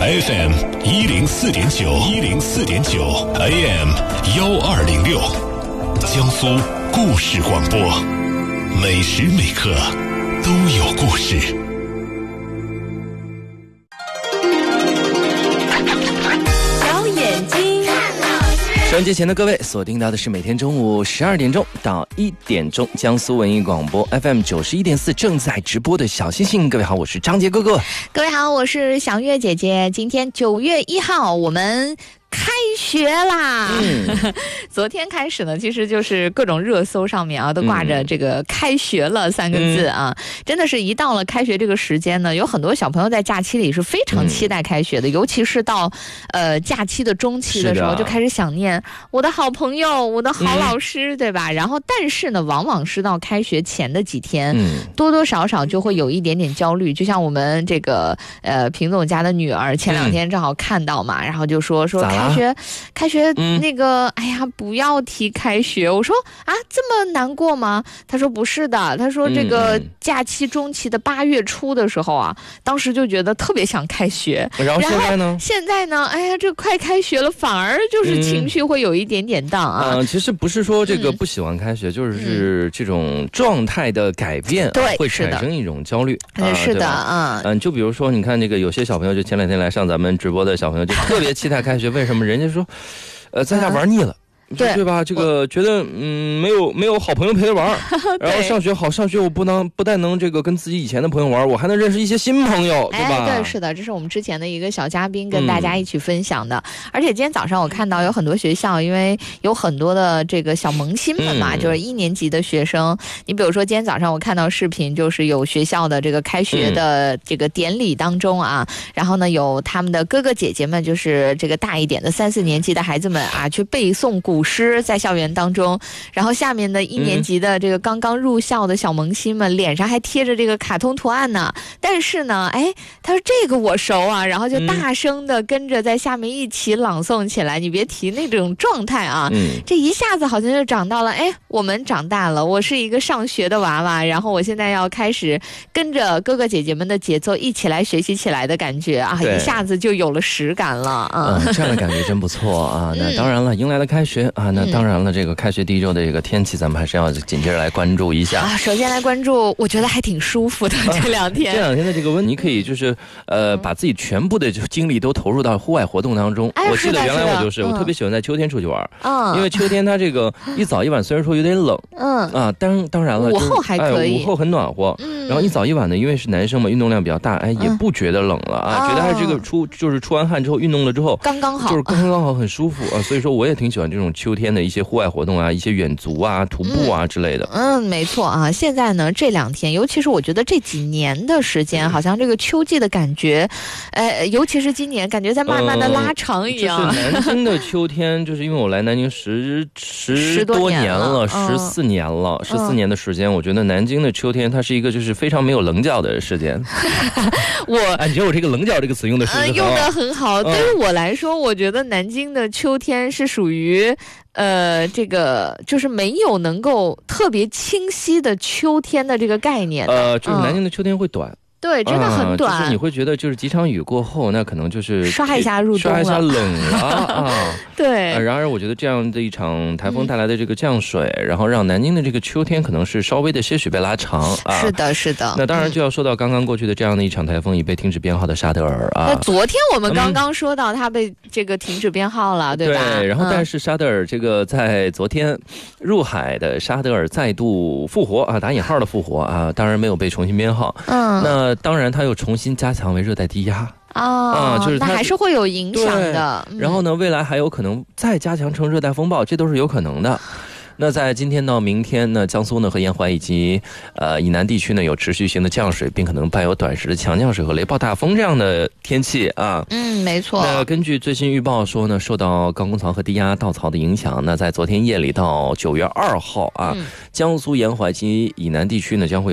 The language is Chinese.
FM 104.9 AM 1206，江苏故事广播，每时每刻都有故事。 小眼睛看老师， 收音机前的各位，锁定到的是每天中午12点钟到1点钟，江苏文艺广播 FM 91.4正在直播的小星星。各位好，我是张杰哥哥。 各位好，我是小月姐姐。今天9月1号，我们开学啦！昨天开始呢，其实就是各种热搜上面啊，都挂着这个"开学了"3个字啊。真的是一到了开学这个时间呢，有很多小朋友在假期里是非常期待开学的，尤其是到假期的中期的时候，就开始想念我的好朋友、我的好老师，对吧？然后，但是呢，往往是到开学前的几天，多多少少就会有一点点焦虑。就像我们这个平总家的女儿，前2天正好看到嘛，然后就说开学那个，哎呀，不要提开学。我说啊，这么难过吗？他说不是的，他说这个假期中期的8月初的时候啊，当时就觉得特别想开学。 然后现在呢，哎呀，这快开学了，反而就是情绪会有一点点荡啊。 其实不是说这个不喜欢开学，就是这种状态的改变， 对， 会产生一种焦虑。 是的， 就比如说，你看这个有些小朋友，就前2天来上咱们直播的小朋友，就特别期待开学。为什么？人家说，在家玩腻了。对吧？这个觉得没有好朋友陪着玩，然后上学我不但能这个跟自己以前的朋友玩，我还能认识一些新朋友，对吧？ 对，是的，这是我们之前的一个小嘉宾跟大家一起分享的。而且今天早上我看到有很多学校，因为有很多的这个小萌新们嘛，就是1年级的学生。你比如说今天早上我看到视频，就是有学校的这个开学的这个典礼当中啊，然后呢有他们的哥哥姐姐们，就是这个大一点的3、4年级的孩子们啊，去背诵古诗在校园当中，然后下面的1年级的这个刚刚入校的小萌新们，脸上还贴着这个卡通图案呢。但是呢，他说这个我熟啊，然后就大声的跟着在下面一起朗诵起来。你别提那种状态啊，这一下子好像就长到了，我们长大了，我是一个上学的娃娃，然后我现在要开始跟着哥哥姐姐们的节奏一起来学习起来的感觉啊，一下子就有了实感了这样的感觉真不错啊。那当然了，迎来了开学啊，那当然了，这个开学第1周的这个天气，咱们还是要紧接着来关注一下啊。首先来关注，我觉得还挺舒服的这2天。 这2天的这个温，你可以就是把自己全部的精力都投入到户外活动当中。我记得原来我特别喜欢在秋天出去玩，因为秋天它这个一早一晚虽然说有点冷，当然了， 午后还可以， 午后很暖和，然后一早一晚呢，因为是男生嘛，运动量比较大，也不觉得冷了啊，觉得还是这个出完汗之后运动了之后刚刚好， 就是刚刚好，很舒服啊。所以说我也挺喜欢这种秋天的一些户外活动啊，一些远足啊、徒步啊之类的。 没错啊。现在呢，这2天，尤其是我觉得这几年的时间，好像这个秋季的感觉，尤其是今年，感觉在慢慢的拉长一样。 就是南京的秋天，就是因为我来南京十多年了，14年了，14年的时间，我觉得南京的秋天，它是一个就是非常没有棱角的时间。你觉得我这个棱角这个词用的是用的很好。对于我来说，我觉得南京的秋天是属于这个就是没有能够特别清晰的秋天的这个概念就是南京的秋天会短。 对，真的很短。 就是你会觉得，就是几场雨过后，那可能就是刷一下入冬了， 刷一下冷了啊。 对。 然而，我觉得这样的一场台风带来的这个降水，然后让南京的这个秋天可能是稍微的些许被拉长啊。 是的，是的。 那当然就要说到刚刚过去的这样的一场台风已被停止编号的沙德尔啊。 那昨天我们刚刚说到它被这个停止编号了，对吧？ 对。然后，但是沙德尔这个在昨天入海的沙德尔再度复活啊，打引号的复活啊，当然没有被重新编号。那当然，它又重新加强为热带低压就是那还是会有影响的。 然后呢，未来还有可能再加强成热带风暴，这都是有可能的。那在今天到明天呢，江苏呢和沿淮以及以南地区呢有持续性的降水，并可能伴有短时的强降水和雷暴大风这样的天气啊。 没错。 那根据最新预报说呢，受到高空槽和低压道槽的影响，那在昨天夜里到9月2号啊，江苏沿淮及以南地区呢将会